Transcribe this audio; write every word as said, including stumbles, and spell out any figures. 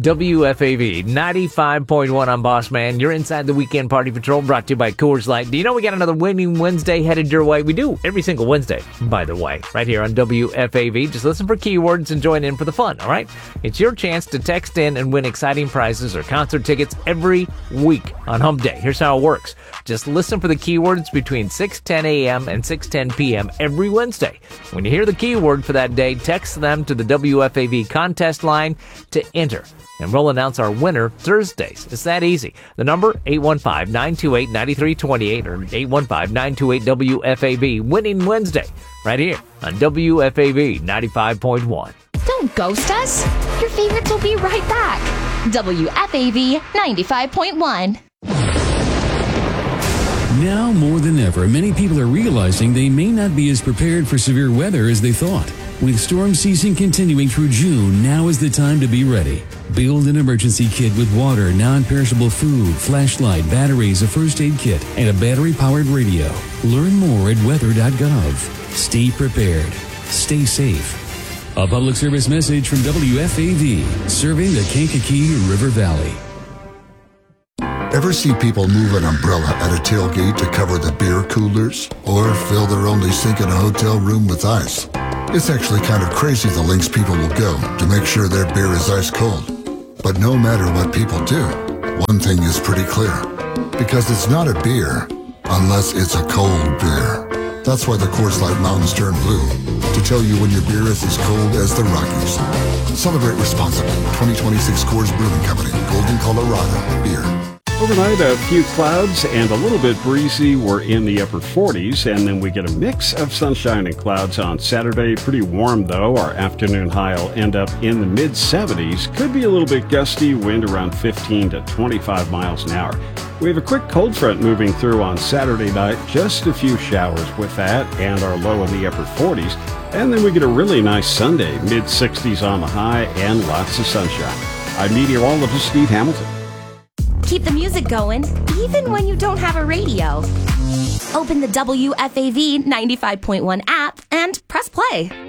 W F A V ninety-five point one. I'm Boss Man. You're inside the Weekend Party Patrol, brought to you by Coors Light. Do you know we got another Winning Wednesday headed your way? We do every single Wednesday, by the way, right here on W F A V. Just listen for keywords and join in for the fun, all right? It's your chance to text in and win exciting prizes or concert tickets every week on Hump Day. Here's how it works. Just listen for the keywords between six ten a.m. and six ten p.m. every Wednesday. When you hear the keyword for that day, text them to the W F A V contest line to enter. And we'll announce our winner Thursdays. It's that easy. The number, eight one five, nine two eight, nine three two eight or eight one five, nine two eight, W F A V. Winning Wednesday, right here on W F A V ninety-five point one. Don't ghost us. Your favorites will be right back. W F A V ninety-five point one. Now more than ever, many people are realizing they may not be as prepared for severe weather as they thought. With storm season continuing through June, now is the time to be ready. Build an emergency kit with water, non-perishable food, flashlight, batteries, a first aid kit, and a battery-powered radio. Learn more at weather dot gov. Stay prepared. Stay safe. A public service message from W F A V, serving the Kankakee River Valley. Ever see people move an umbrella at a tailgate to cover the beer coolers? Or fill their only sink in a hotel room with ice? It's actually kind of crazy the lengths people will go to make sure their beer is ice cold. But no matter what people do, one thing is pretty clear. Because it's not a beer unless it's a cold beer. That's why the Coors Light Mountains turn blue, to tell you when your beer is as cold as the Rockies. Celebrate responsibly. twenty twenty-six Coors Brewing Company, Golden, Colorado. Beer. Overnight, a few clouds and a little bit breezy. We're in the upper forties, and then we get a mix of sunshine and clouds on Saturday. Pretty warm, though. Our afternoon high will end up in the mid seventies. Could be a little bit gusty, wind around fifteen to twenty-five miles an hour. We have a quick cold front moving through on Saturday night. Just a few showers with that, and our low in the upper forties. And then we get a really nice Sunday, mid sixties on the high, and lots of sunshine. I'm meteorologist Steve Hamilton. Keep the music going, even when you don't have a radio. Open the W F A V ninety-five point one app and press play.